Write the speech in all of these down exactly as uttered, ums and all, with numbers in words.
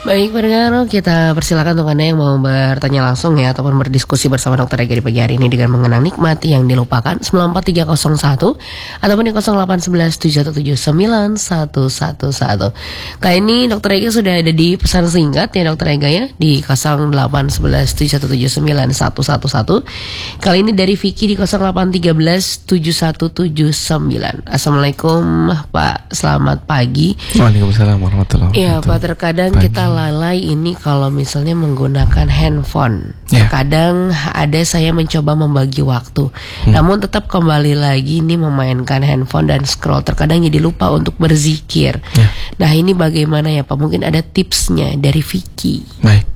Baik pendengar, kita persilakan untuk Anda yang mau bertanya langsung ya ataupun berdiskusi bersama Dokter Ega di pagi hari ini dengan mengenang nikmat yang dilupakan sembilan empat tiga nol satu ataupun di nol delapan satu satu tujuh satu tujuh sembilan satu satu satu. Kali ini Dokter Ega sudah ada di pesan singkat ya Dokter Ega ya di nol delapan satu satu tujuh satu tujuh sembilan satu satu satu. Kali ini dari Vicky di nol delapan satu tiga tujuh satu tujuh sembilan. Assalamualaikum Pak, selamat pagi. Waalaikumsalam warahmatullahi wabarakatuh. Ya Pak, terkadang pagi. Kita lalai ini kalau misalnya menggunakan handphone. Yeah. Kadang ada saya mencoba membagi waktu, hmm. namun tetap kembali lagi ini memainkan handphone dan scroll. Terkadang jadi lupa untuk berzikir. Yeah. Nah ini bagaimana ya Pak? Mungkin ada tipsnya dari Vicky. Baik.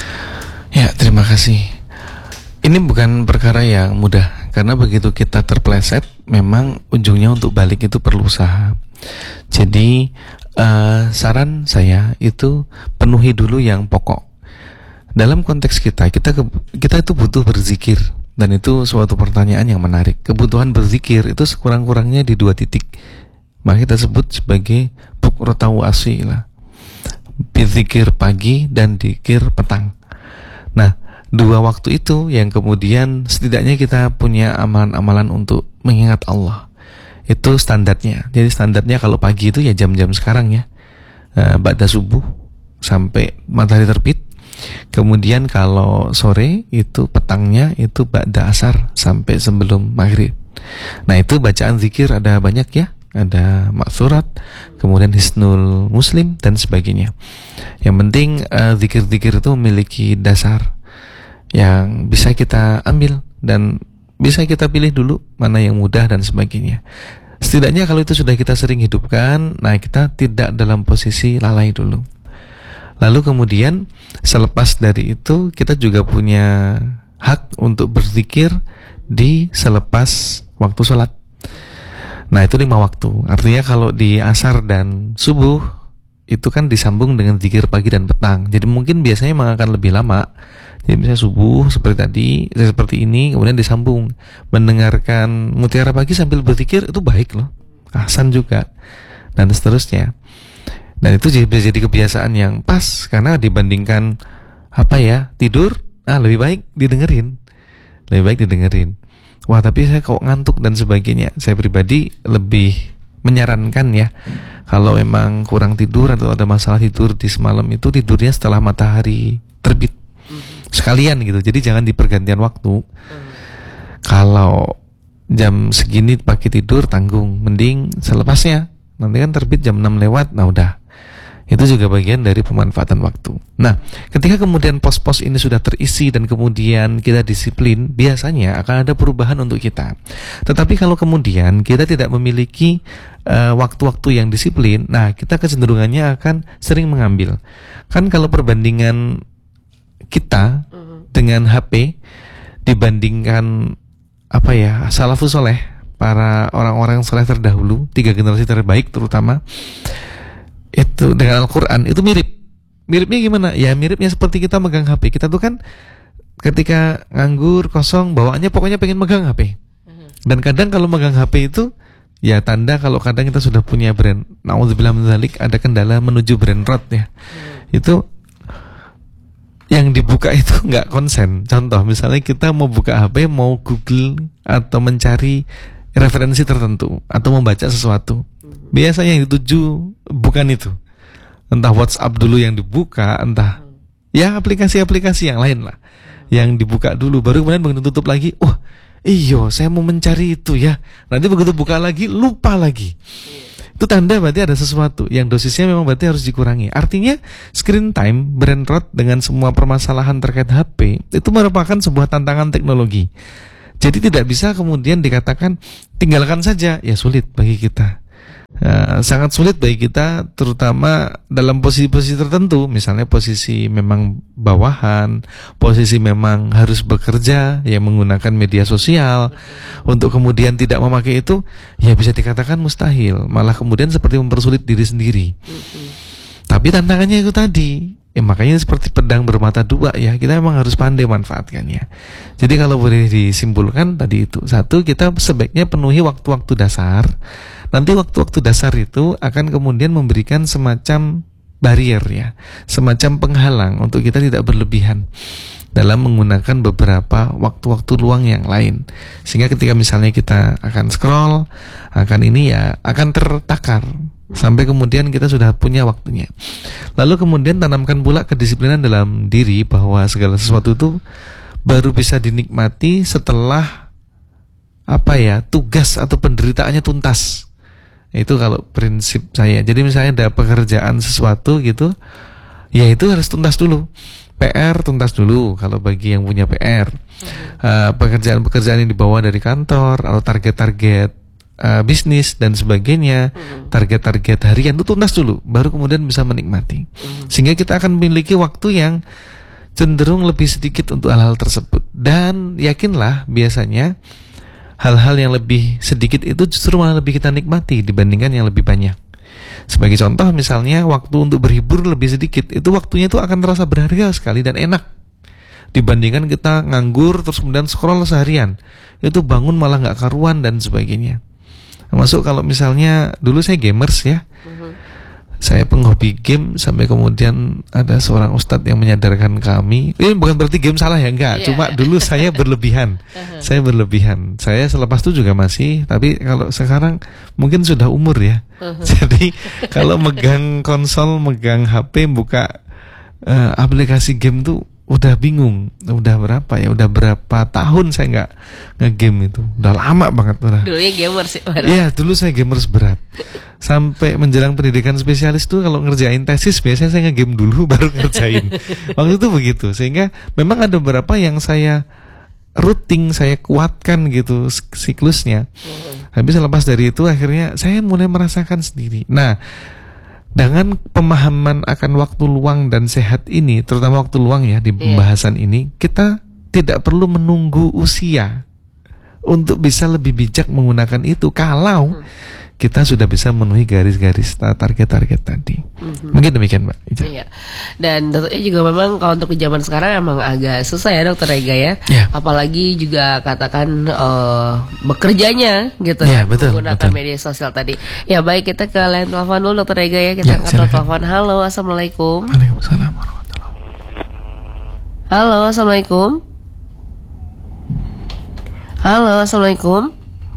Ya terima kasih. Ini bukan perkara yang mudah karena begitu kita terpleset, memang ujungnya untuk balik itu perlu usaha. Jadi uh, saran saya itu penuhi dulu yang pokok. Dalam konteks kita, kita kita itu butuh berzikir dan itu suatu pertanyaan yang menarik. Kebutuhan berzikir itu sekurang-kurangnya di dua titik. Maka kita sebut sebagai bukrotau asila. Berzikir pagi dan zikir petang. Nah, dua waktu itu yang kemudian setidaknya kita punya amalan-amalan untuk mengingat Allah. Itu standarnya. Jadi standarnya kalau pagi itu ya jam-jam sekarang ya, uh, ba'da subuh sampai matahari terbit. Kemudian kalau sore itu petangnya itu ba'da asar sampai sebelum maghrib. Nah itu bacaan zikir ada banyak ya, ada maksurat, kemudian hisnul muslim dan sebagainya. Yang penting uh, zikir-zikir itu memiliki dasar yang bisa kita ambil dan bisa kita pilih dulu mana yang mudah dan sebagainya. Setidaknya kalau itu sudah kita sering hidupkan, nah kita tidak dalam posisi lalai dulu. Lalu kemudian selepas dari itu kita juga punya hak untuk berzikir di selepas waktu sholat. Nah itu lima waktu. Artinya kalau di asar dan subuh itu kan disambung dengan zikir pagi dan petang. Jadi mungkin biasanya memang akan lebih lama. Jadi misalnya subuh seperti tadi, seperti ini, kemudian disambung mendengarkan mutiara pagi sambil berzikir itu baik loh, ahsan juga dan seterusnya. Dan itu bisa jadi kebiasaan yang pas karena dibandingkan apa ya tidur, ah lebih baik didengerin, lebih baik didengerin. Wah tapi saya kok ngantuk dan sebagainya. Saya pribadi lebih menyarankan ya kalau memang kurang tidur atau ada masalah tidur di semalam itu tidurnya setelah matahari terbit. Sekalian gitu, jadi jangan di pergantian waktu. hmm. Kalau jam segini pagi tidur tanggung, mending selepasnya. Nanti kan terbit jam enam lewat, nah udah. Itu juga bagian dari pemanfaatan waktu. Nah, ketika kemudian pos-pos ini sudah terisi dan kemudian kita disiplin, biasanya akan ada perubahan untuk kita. Tetapi kalau kemudian kita tidak memiliki uh, waktu-waktu yang disiplin, nah kita kecenderungannya akan sering mengambil. Kan kalau perbandingan kita dengan H P dibandingkan apa ya salafus soleh, para orang-orang soleh terdahulu, tiga generasi terbaik terutama itu dengan Al-Quran itu mirip. Miripnya gimana? Ya miripnya seperti kita megang H P. Kita tuh kan ketika nganggur kosong bawaannya pokoknya pengen megang H P. Dan kadang kalau megang H P itu ya tanda kalau kadang kita sudah punya brand. Nauzubillah min dzalik, ada kendala menuju brand rot ya. Itu yang dibuka itu nggak konsen. Contoh misalnya kita mau buka H P, mau Google atau mencari referensi tertentu atau membaca sesuatu, biasanya yang dituju bukan itu. Entah WhatsApp dulu yang dibuka, entah ya aplikasi-aplikasi yang lain lah yang dibuka dulu, baru kemudian begitu tutup lagi, wah iyo saya mau mencari itu ya. Nanti begitu buka lagi lupa lagi. Itu tanda berarti ada sesuatu yang dosisnya memang berarti harus dikurangi. Artinya screen time, brain rot dengan semua permasalahan terkait H P itu merupakan sebuah tantangan teknologi. Jadi tidak bisa kemudian dikatakan tinggalkan saja, ya sulit bagi kita. Uh, sangat sulit bagi kita terutama dalam posisi-posisi tertentu, misalnya posisi memang bawahan, posisi memang harus bekerja yang menggunakan media sosial. Untuk kemudian tidak memakai itu ya bisa dikatakan mustahil, malah kemudian seperti mempersulit diri sendiri. Tapi tantangannya itu tadi, ya makanya seperti pedang bermata dua ya, kita memang harus pandai manfaatkannya. Jadi kalau boleh disimpulkan tadi itu, satu, kita sebaiknya penuhi waktu-waktu dasar. Nanti waktu-waktu dasar itu akan kemudian memberikan semacam barrier ya, semacam penghalang untuk kita tidak berlebihan dalam menggunakan beberapa waktu-waktu luang yang lain. Sehingga ketika misalnya kita akan scroll, akan ini ya akan tertakar sampai kemudian kita sudah punya waktunya. Lalu kemudian tanamkan pula kedisiplinan dalam diri bahwa segala sesuatu itu baru bisa dinikmati setelah apa ya, tugas atau penderitaannya tuntas. Itu kalau prinsip saya. Jadi misalnya ada pekerjaan sesuatu gitu, ya itu harus tuntas dulu. P R tuntas dulu kalau bagi yang punya P R. Uh, pekerjaan-pekerjaan yang dibawa dari kantor atau target-target uh, bisnis dan sebagainya, target-target harian itu tuntas dulu, baru kemudian bisa menikmati. Sehingga kita akan memiliki waktu yang cenderung lebih sedikit untuk hal-hal tersebut. Dan yakinlah biasanya hal-hal yang lebih sedikit itu justru malah lebih kita nikmati dibandingkan yang lebih banyak. Sebagai contoh misalnya waktu untuk berhibur lebih sedikit, itu waktunya itu akan terasa berharga sekali dan enak dibandingkan kita nganggur terus kemudian scroll seharian. Itu bangun malah gak karuan dan sebagainya. Termasuk kalau misalnya dulu saya gamers ya, uh-huh. saya penghobi game sampai kemudian ada seorang ustadz yang menyadarkan kami, ini bukan berarti game salah ya, enggak, yeah. Cuma dulu saya berlebihan. uh-huh. Saya berlebihan. Saya selepas itu juga masih, tapi kalau sekarang mungkin sudah umur ya. uh-huh. Jadi kalau megang konsol, megang H P, buka uh, aplikasi game tuh udah bingung. Udah berapa ya? Udah berapa tahun saya nggak nge-game itu. Udah lama banget udah. Dulunya gamers sih. Iya, dulu saya gamers berat. Sampai menjelang pendidikan spesialis tuh kalau ngerjain tesis biasanya saya nge-game dulu baru ngerjain. Waktu itu begitu. Sehingga memang ada beberapa yang saya routing, saya kuatkan gitu siklusnya. Habis lepas dari itu akhirnya saya mulai merasakan sendiri. Nah, dengan pemahaman akan waktu luang dan sehat ini, terutama waktu luang ya di pembahasan yeah. ini, kita tidak perlu menunggu usia untuk bisa lebih bijak menggunakan itu kalau hmm. kita sudah bisa memenuhi garis-garis target-target tadi. Mm-hmm. Mungkin demikian, Mbak. Iya. Dan tentunya juga memang kalau untuk zaman sekarang emang agak susah ya, Dokter Ega ya. Yeah. Apalagi juga katakan uh, bekerjanya gitu, yeah, betul, menggunakan betul. media sosial tadi. Ya baik, kita ke line telepon dulu, Dokter Ega ya. Kita yeah, angkat telepon. Halo, assalamualaikum. Waalaikumsalam warahmatullahi wabarakatuh. Halo, assalamualaikum. Halo, assalamualaikum.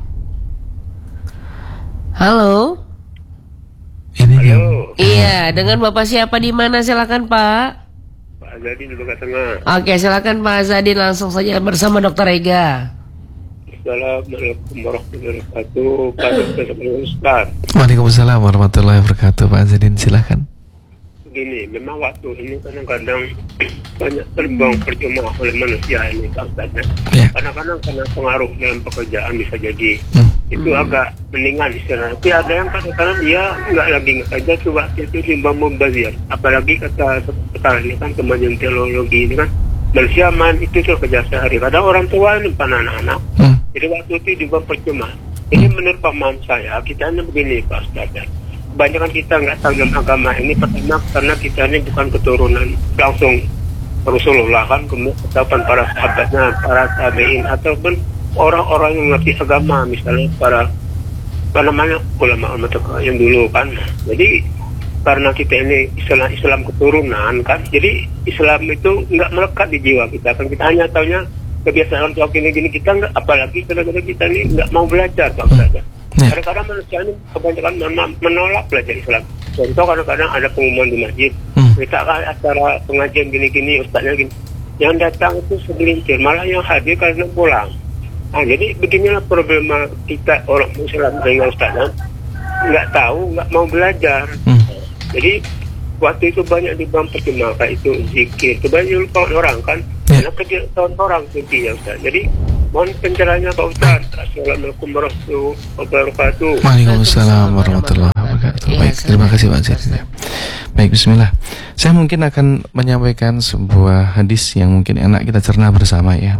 Halo. Ini Halo. yang... Iya, dengan Bapak siapa di mana? Silakan, Pak. Pak Azadin di Bukit Tengah. Oke, silakan Pak Azadin, langsung saja bersama Dokter Ega. Assalamualaikum warahmatullahi wabarakatuh. Pak Dokter Ustaz. Waalaikumsalam warahmatullahi wabarakatuh. Pak Azadin, silakan. Begini, memang waktu ini kadang-kadang banyak terbang percuma oleh manusia ini, Pak Ustaz. Ya. Kadang-kadang karena pengaruh dalam pekerjaan bisa jadi Hmm. itu hmm. agak mendingan istilahnya. Tapi ada yang kadang-kadang dia nggak lagi ngekerja tuh waktu itu timbang membazir. Apalagi kata sekarang ini kan kemajuan teknologi ini kan manusia main itu tuh kerja sehari. Kadang orang tua ini pan anak-anak. Hmm. Jadi waktu itu juga percuma. Ini hmm. menurut pemahaman saya, kita ini begini Pak Ustaz. Kebanyakan kita nggak tahu dalam agama ini pertama karena kita ini bukan keturunan langsung Rasulullah kan, kemudian para sahabatnya, para tabiin ataupun orang-orang yang ngerti agama, misalnya para apa namanya ulama-ulama yang dulu kan. Jadi karena kita ini Islam Islam keturunan kan, jadi Islam itu nggak melekat di jiwa kita kan. Kita hanya taunya kebiasaan orang tua gini-gini, kita nggak, apalagi kadang-kadang kita ini nggak mau belajar Pak Ustaz. Kadang-kadang manusia ini kebanyakan menolak belajar Islam. Contoh kadang-kadang ada pengumuman di masjid, hmm. kita acara pengajian gini-gini, ustaznya gini, yang datang itu segelintir, malah yang hadir karena pulang. Nah, jadi beginilah problema kita orang Muslim dengan ustaznya, nggak tahu, nggak mau belajar. Hmm. Jadi waktu itu banyak dibilang percuma, kayak itu zikir, kebanyakan lupa orang kan, karena kerja tahun orang intinya Ustaz. Jadi mohon pencerahannya Pak Ustaz. Assalamualaikum warahmatullahi wabarakatuh. Waalaikumsalam warahmatullahi wabarakatuh. Baik, terima kasih Pak Zidin. Baik, bismillah. Saya mungkin akan menyampaikan sebuah hadis yang mungkin enak kita cerna bersama ya.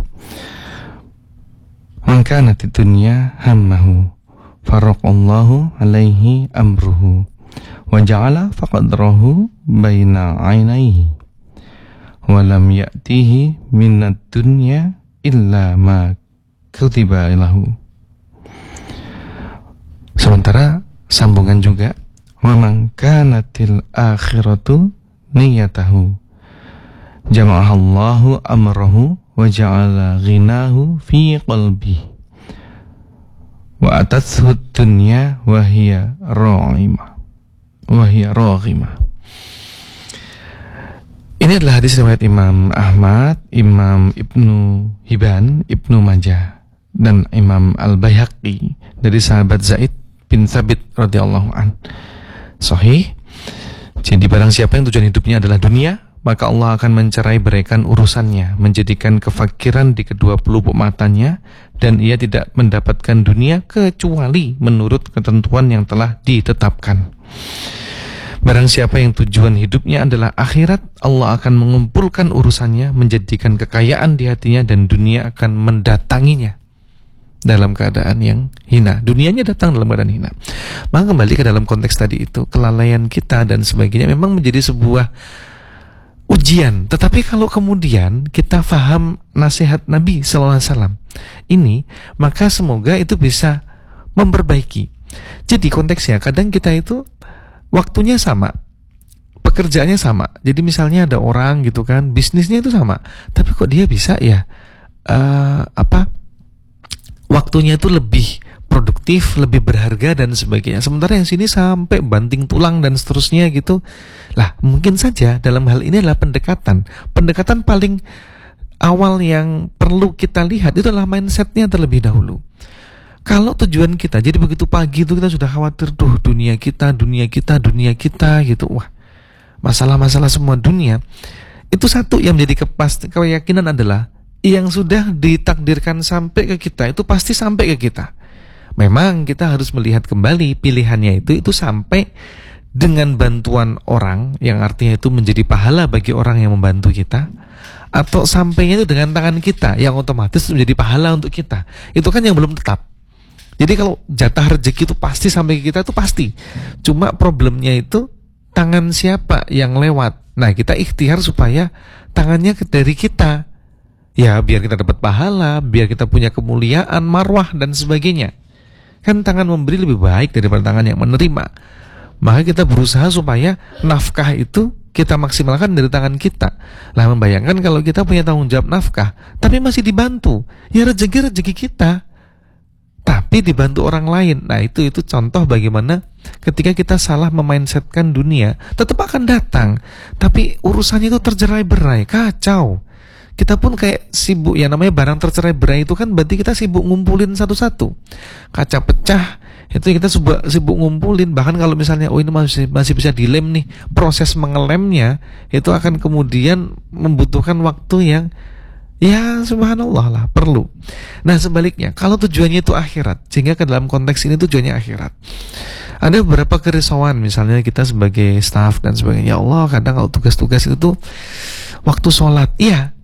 Maka nanti dunia hammahu faraqallahu alaihi amruhu wa ja'ala faqadrahu baina ainaihi wa lam ya'tihi minad dunya illa ma kutiba lahu. Sementara sambungan juga wa man kanatil akhiratu niyatahu jama'ahallahu amrahu wa ja'ala ghinahu fi qalbi wa atathu dunya wa hiya ra'imah wa hiya raghimah. Ini adalah hadis riwayat Imam Ahmad, Imam Ibnu Hibban, Ibnu Majah, dan Imam Al-Baihaqi dari sahabat Zaid bin Thabit radhiyallahu an. Sahih. Jadi barang siapa yang tujuan hidupnya adalah dunia, maka Allah akan mencerai beraikan urusannya, menjadikan kefakiran di kedua pelupuk matanya, dan ia tidak mendapatkan dunia kecuali menurut ketentuan yang telah ditetapkan. Barang siapa yang tujuan hidupnya adalah akhirat, Allah akan mengumpulkan urusannya, menjadikan kekayaan di hatinya, dan dunia akan mendatanginya dalam keadaan yang hina. Dunianya datang dalam keadaan hina. Maka kembali ke dalam konteks tadi itu, kelalaian kita dan sebagainya memang menjadi sebuah ujian. Tetapi kalau kemudian kita faham nasihat Nabi sallallahu alaihi wasallam ini, maka semoga itu bisa memperbaiki. Jadi konteksnya kadang kita itu waktunya sama, pekerjaannya sama. Jadi misalnya ada orang gitu kan, bisnisnya itu sama, tapi kok dia bisa ya uh, apa waktunya itu lebih produktif, lebih berharga dan sebagainya. Sementara yang sini sampai banting tulang dan seterusnya gitu. Lah mungkin saja dalam hal ini adalah pendekatan. Pendekatan paling awal yang perlu kita lihat itu adalah mindsetnya terlebih dahulu. Kalau tujuan kita, jadi begitu pagi itu kita sudah khawatir, duh dunia kita, dunia kita, dunia kita gitu. Wah, masalah-masalah semua dunia. Itu satu yang menjadi kepast, keyakinan adalah yang sudah ditakdirkan sampai ke kita, itu pasti sampai ke kita. Memang kita harus melihat kembali pilihannya itu, itu sampai dengan bantuan orang, yang artinya itu menjadi pahala bagi orang yang membantu kita, atau sampainya itu dengan tangan kita, yang otomatis menjadi pahala untuk kita. Itu kan yang belum tetap. Jadi kalau jatah rezeki itu pasti sampai ke kita, itu pasti. Cuma problemnya itu tangan siapa yang lewat. Nah kita ikhtiar supaya tangannya dari kita, ya biar kita dapat pahala, biar kita punya kemuliaan, marwah dan sebagainya. Kan tangan memberi lebih baik daripada tangan yang menerima. Maka kita berusaha supaya nafkah itu kita maksimalkan dari tangan kita. Lah membayangkan kalau kita punya tanggung jawab nafkah, tapi masih dibantu, ya rezeki-rezeki kita, tapi dibantu orang lain. Nah itu itu contoh bagaimana ketika kita salah memindsetkan dunia, tetap akan datang, tapi urusannya itu tercerai-berai, kacau. Kita pun kayak sibuk, ya namanya barang tercerai-berai itu kan berarti kita sibuk ngumpulin satu-satu. Kaca pecah, itu kita sibuk, sibuk ngumpulin. Bahkan kalau misalnya oh ini masih masih bisa dilem nih, proses mengelemnya itu akan kemudian membutuhkan waktu yang ya subhanallah lah, perlu. Nah sebaliknya, kalau tujuannya itu akhirat, sehingga ke dalam konteks ini tujuannya akhirat, ada beberapa kerisauan. Misalnya kita sebagai staff dan sebagainya, ya Allah kadang kalau tugas-tugas itu tuh waktu sholat, iya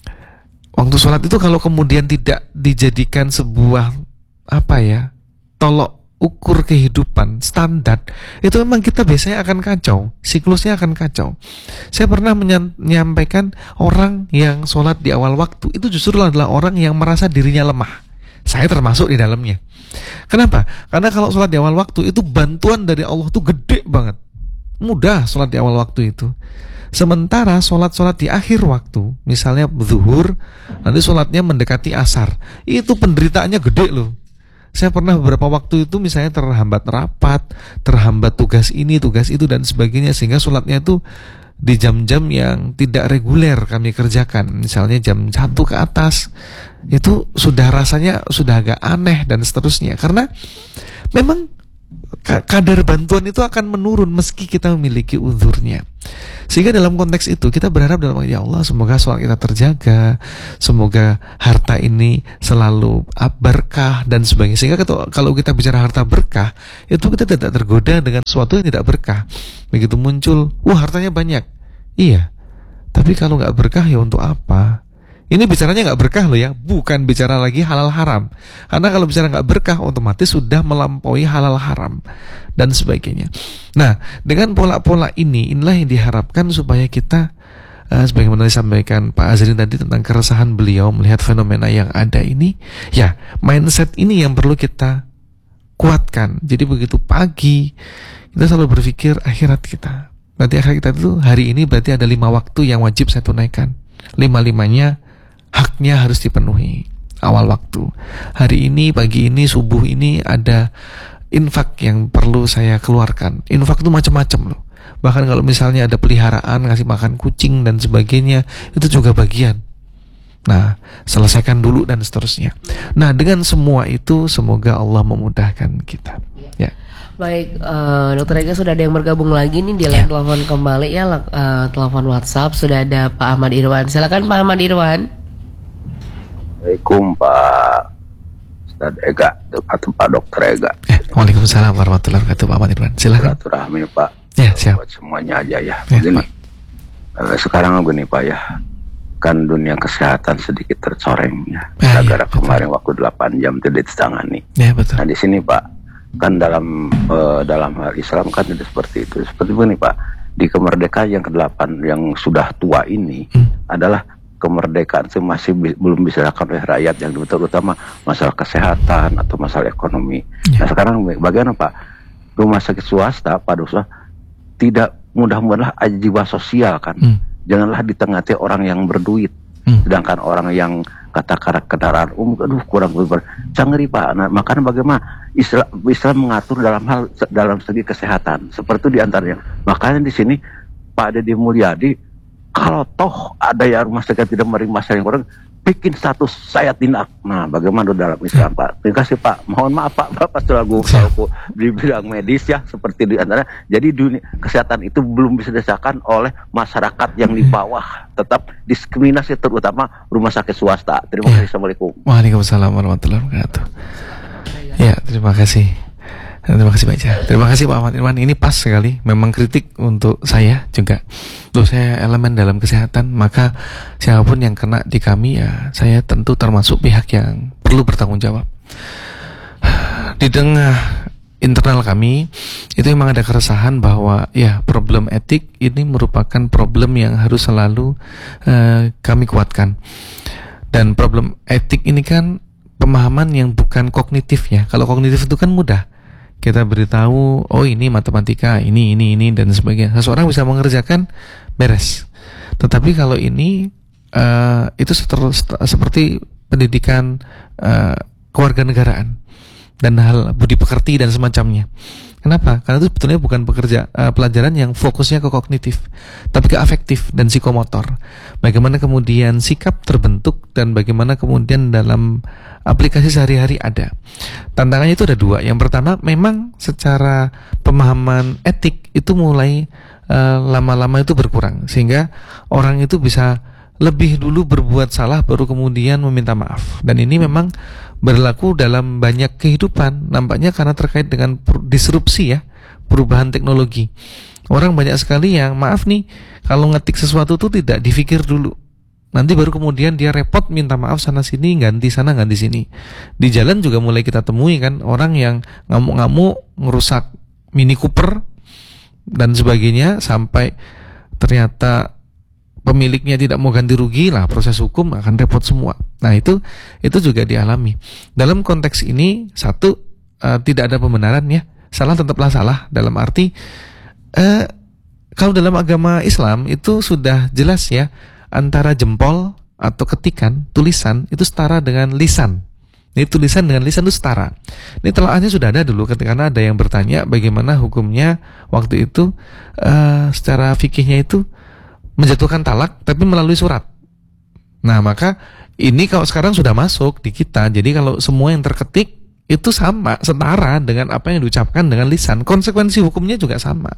waktu sholat itu kalau kemudian tidak dijadikan sebuah apa ya tolok ukur kehidupan standar, itu memang kita biasanya akan kacau, siklusnya akan kacau. Saya pernah menyampaikan orang yang sholat di awal waktu itu justru adalah orang yang merasa dirinya lemah. Saya termasuk di dalamnya. Kenapa? Karena kalau sholat di awal waktu itu bantuan dari Allah tuh gede banget, mudah sholat di awal waktu itu. Sementara sholat-sholat di akhir waktu, misalnya zuhur, nanti sholatnya mendekati asar, itu penderitaannya gede loh. Saya pernah beberapa waktu itu misalnya terhambat rapat, terhambat tugas ini, tugas itu dan sebagainya, sehingga sholatnya itu di jam-jam yang tidak reguler kami kerjakan. Misalnya jam satu ke atas, itu sudah rasanya sudah agak aneh dan seterusnya. Karena memang kadar bantuan itu akan menurun meski kita memiliki uzurnya. Sehingga dalam konteks itu kita berharap dalam ya Allah semoga sholat kita terjaga, semoga harta ini selalu berkah dan sebagainya. Sehingga kalau kita bicara harta berkah, itu kita tidak tergoda dengan sesuatu yang tidak berkah. Begitu muncul, wah hartanya banyak, iya, tapi kalau nggak berkah ya untuk apa? Ini bicaranya nggak berkah loh ya, bukan bicara lagi halal haram. Karena kalau bicara nggak berkah, otomatis sudah melampaui halal haram dan sebagainya. Nah, dengan pola-pola ini, inilah yang diharapkan supaya kita, uh, sebagaimana disampaikan Pak Azrin tadi tentang keresahan beliau melihat fenomena yang ada ini, ya mindset ini yang perlu kita kuatkan. Jadi begitu pagi kita selalu berpikir akhirat kita. Berarti akhirat kita itu hari ini berarti ada lima waktu yang wajib saya tunaikan. Lima-limanya haknya harus dipenuhi awal waktu. Hari ini, pagi ini, subuh ini ada infak yang perlu saya keluarkan. Infak itu macam-macam loh. Bahkan kalau misalnya ada peliharaan, ngasih makan kucing dan sebagainya, itu juga bagian. Nah, selesaikan dulu dan seterusnya. Nah, dengan semua itu semoga Allah memudahkan kita. Ya. Baik, uh, Dokter Ega, sudah ada yang bergabung lagi nih di line Ya. telepon kembali ya, uh, telepon WhatsApp sudah ada Pak Ahmad Irwan. Silakan Pak Ahmad Irwan. Assalamualaikum Pak Ustaz Ega atau Pak Dokter Ega. Eh, Waalaikumsalam warahmatullahi wabarakatuh Pak Ahmad Irwan. Silakan. Silaturahmi Pak. Ya, siap. Buat semuanya aja ya. Ya, Begini. Pak. Eh, sekarang begini Pak ya. Kan dunia kesehatan sedikit tercoreng ya. Ah, Gara-gara iya, betul. kemarin waktu delapan jam tidak ditangani. Ya, betul. Nah di sini Pak, kan dalam eh, dalam hal Islam kan tidak seperti itu. Seperti begini Pak, di kemerdekaan yang kedelapan yang sudah tua ini Hmm. adalah kemerdekaan itu masih bi- belum bisa dilakukan oleh rakyat, yang terutama masalah kesehatan atau masalah ekonomi. Ya. Nah sekarang bagaimana Pak? Rumah sakit swasta pada usaha tidak mudah-mudahan aja jiwa sosial kan. Hmm. Janganlah ditengati orang yang berduit. Hmm. Sedangkan orang yang katakan kendaraan umum, aduh kurang ber canggih Pak. Nah, makanya bagaimana Islam, Islam mengatur dalam hal dalam segi kesehatan seperti diantaranya. Makanya di sini Pak Deddy Mulyadi, kalau toh ada yang rumah sakit tidak menerima masalah yang kurang, bikin status saya tindak. Nah, bagaimana dalam Islam Pak? Terima kasih Pak. Mohon maaf Pak, Bapak selalu selalu di bidang medis ya, seperti di antara. Jadi dunia kesehatan itu belum bisa dirasakan oleh masyarakat yang di bawah. Tetap diskriminasi terutama rumah sakit swasta. Terima kasih. Assalamualaikum. Waalaikumsalam warahmatullahi wabarakatuh. Ya, terima kasih. Terima kasih Pak Ica. Terima kasih Pak Ahmad Irwan. Ini pas sekali. Memang kritik untuk saya juga. Loh, saya elemen dalam kesehatan, maka siapapun yang kena di kami ya saya tentu termasuk pihak yang perlu bertanggung jawab. Di tengah internal kami itu memang ada keresahan bahwa ya problem etik ini merupakan problem yang harus selalu uh, kami kuatkan. Dan problem etik ini kan pemahaman yang bukan kognitif ya. Kalau kognitif itu kan mudah. Kita beritahu, oh ini matematika, ini, ini, ini, dan sebagainya. Seseorang bisa mengerjakan, beres. Tetapi kalau ini, uh, itu seter, seperti pendidikan uh, kewarganegaraan dan hal budi pekerti dan semacamnya. Kenapa? Karena itu sebetulnya bukan pekerja uh, pelajaran yang fokusnya ke kognitif, tapi ke afektif dan psikomotor. Bagaimana kemudian sikap terbentuk dan bagaimana kemudian dalam aplikasi sehari-hari ada. Tantangannya itu ada dua. Yang pertama, memang secara pemahaman etik itu mulai uh, lama-lama itu berkurang, sehingga orang itu bisa lebih dulu berbuat salah baru kemudian meminta maaf. Dan ini memang berlaku dalam banyak kehidupan. Nampaknya karena terkait dengan disrupsi ya, perubahan teknologi. Orang banyak sekali yang maaf nih, kalau ngetik sesuatu itu tidak dipikir dulu. Nanti baru kemudian dia repot minta maaf sana sini, ganti sana ganti sini. Di jalan juga mulai kita temui kan orang yang ngamuk-ngamuk ngerusak Mini Cooper dan sebagainya, sampai ternyata pemiliknya tidak mau ganti rugi, lah proses hukum akan repot semua. Nah itu itu juga dialami. Dalam konteks ini satu, uh, tidak ada pembenaran ya, salah tetaplah salah, dalam arti uh, kalau dalam agama Islam itu sudah jelas ya, antara jempol atau ketikan, tulisan itu setara dengan lisan. Ini tulisan dengan lisan itu setara. Ini telaahnya sudah ada dulu ketika ada yang bertanya bagaimana hukumnya waktu itu uh, secara fikihnya itu menjatuhkan talak tapi melalui surat. Nah maka ini kalau sekarang sudah masuk di kita, jadi kalau semua yang terketik itu sama, setara dengan apa yang diucapkan dengan lisan, konsekuensi hukumnya juga sama.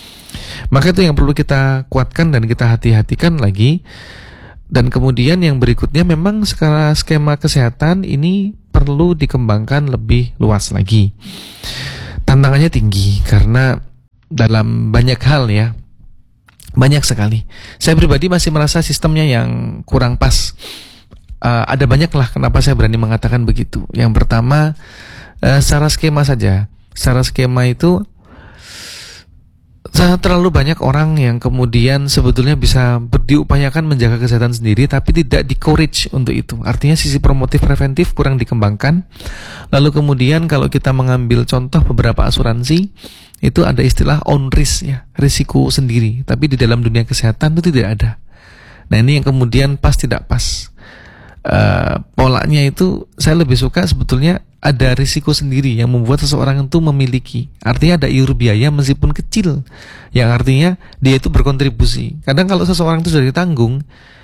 Maka itu yang perlu kita kuatkan dan kita hati-hatikan lagi. Dan kemudian yang berikutnya, memang secara skema kesehatan ini perlu dikembangkan lebih luas lagi. Tantangannya tinggi karena dalam banyak hal ya, banyak sekali. Saya pribadi masih merasa sistemnya yang kurang pas. Uh, ada banyak lah kenapa saya berani mengatakan begitu. Yang pertama, uh, secara skema saja. Secara skema itu terlalu banyak orang yang kemudian sebetulnya bisa diupayakan menjaga kesehatan sendiri tapi tidak di-courage untuk itu. Artinya sisi promotif preventif kurang dikembangkan. Lalu kemudian kalau kita mengambil contoh beberapa asuransi, itu ada istilah own risk ya, risiko sendiri. Tapi di dalam dunia kesehatan itu tidak ada. Nah ini yang kemudian pas tidak pas. Uh, polanya itu saya lebih suka sebetulnya ada risiko sendiri yang membuat seseorang itu memiliki. Artinya ada iur biaya meskipun kecil, yang artinya dia itu berkontribusi. Kadang kalau seseorang itu sudah ditanggung,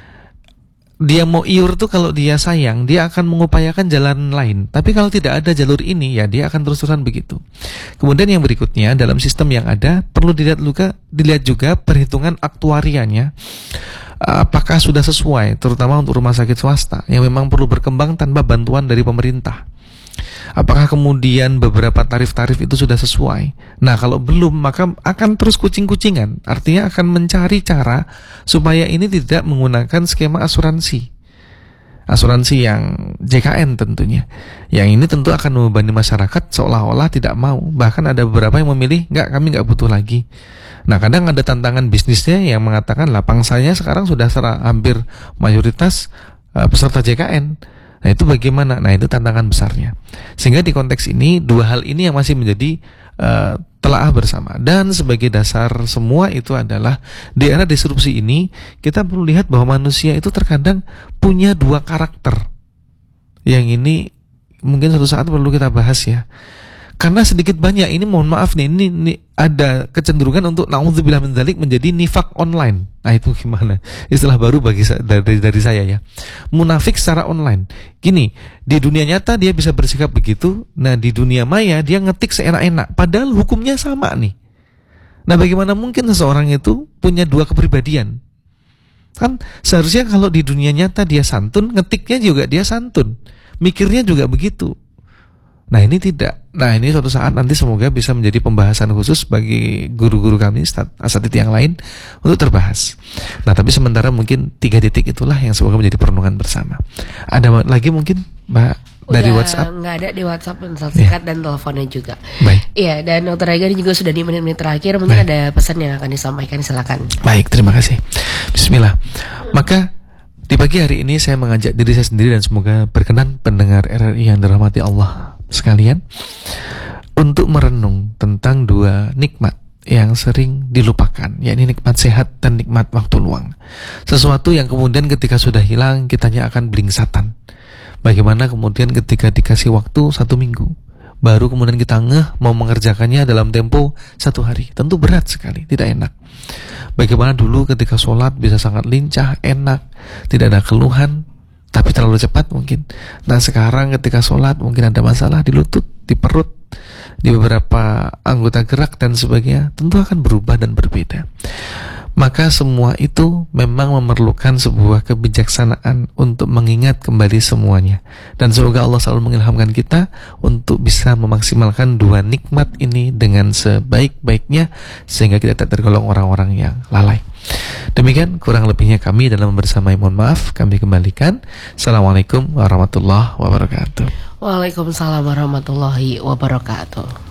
dia mau iur tuh kalau dia sayang, dia akan mengupayakan jalan lain. Tapi kalau tidak ada jalur ini, ya dia akan terus-terusan begitu. Kemudian yang berikutnya, dalam sistem yang ada perlu dilihat juga, dilihat juga perhitungan aktuarianya. Apakah sudah sesuai, terutama untuk rumah sakit swasta yang memang perlu berkembang tanpa bantuan dari pemerintah. Apakah kemudian beberapa tarif-tarif itu sudah sesuai? Nah kalau belum, maka akan terus kucing-kucingan. Artinya akan mencari cara supaya ini tidak menggunakan skema asuransi Asuransi yang J K N tentunya. Yang ini tentu akan membebani masyarakat seolah-olah tidak mau. Bahkan ada beberapa yang memilih, enggak, kami enggak butuh lagi. Nah kadang ada tantangan bisnisnya yang mengatakan lah pangsanya sekarang sudah serah, hampir mayoritas uh, peserta J K N. Nah itu bagaimana? Nah itu tantangan besarnya. Sehingga di konteks ini dua hal ini yang masih menjadi uh, telaah bersama. Dan sebagai dasar semua itu adalah di era disrupsi ini kita perlu lihat bahwa manusia itu terkadang punya dua karakter. Yang ini mungkin suatu saat perlu kita bahas ya. Karena sedikit banyak ini mohon maaf nih ini, ini ada kecenderungan untuk naudzubillah min dzalik menjadi nifak online. Nah itu gimana? Istilah baru bagi dari dari saya ya. Munafik secara online. Gini, di dunia nyata dia bisa bersikap begitu, nah di dunia maya dia ngetik seenak-enak padahal hukumnya sama nih. Nah bagaimana mungkin seseorang itu punya dua kepribadian? Kan seharusnya kalau di dunia nyata dia santun, ngetiknya juga dia santun. Mikirnya juga begitu. Nah ini tidak. Nah ini suatu saat nanti semoga bisa menjadi pembahasan khusus bagi guru-guru kami asatidz yang lain untuk terbahas. Nah tapi sementara mungkin tiga titik itulah yang semoga menjadi perenungan bersama. Ada lagi mungkin Mbak dari Udah WhatsApp? Nggak ada di WhatsApp, pesan singkat yeah. Dan teleponnya juga. Baik. Iya dan Dokter Ega juga sudah di menit-menit terakhir. Mungkin Baik. Ada pesan yang akan disampaikan, silakan. Baik, terima kasih. Bismillah. Maka di pagi hari ini saya mengajak diri saya sendiri dan semoga berkenan pendengar R R I yang dirahmati Allah sekalian untuk merenung tentang dua nikmat yang sering dilupakan, yakni nikmat sehat dan nikmat waktu luang. Sesuatu yang kemudian ketika sudah hilang kitanya akan blingsatan. Bagaimana kemudian ketika dikasih waktu satu minggu baru kemudian kita ngeh mau mengerjakannya dalam tempo satu hari. Tentu berat sekali, tidak enak. Bagaimana dulu ketika sholat bisa sangat lincah, enak, tidak ada keluhan, tapi terlalu cepat mungkin. Nah sekarang ketika sholat mungkin ada masalah di lutut, di perut, di beberapa anggota gerak dan sebagainya. Tentu akan berubah dan berbeda. Maka semua itu memang memerlukan sebuah kebijaksanaan untuk mengingat kembali semuanya. Dan semoga Allah selalu mengilhamkan kita untuk bisa memaksimalkan dua nikmat ini dengan sebaik-baiknya, sehingga kita tidak tergolong orang-orang yang lalai. Demikian kurang lebihnya kami dalam membersamai, mohon maaf kami kembalikan. Assalamualaikum warahmatullahi wabarakatuh. Waalaikumsalam warahmatullahi wabarakatuh.